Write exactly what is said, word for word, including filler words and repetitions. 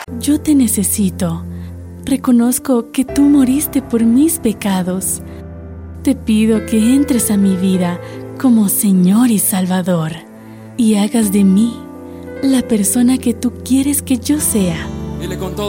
Yo te necesito. Reconozco que tú moriste por mis pecados. Te pido que entres a mi vida como Señor y Salvador y hagas de mí la persona que tú quieres que yo sea. Dile con todo.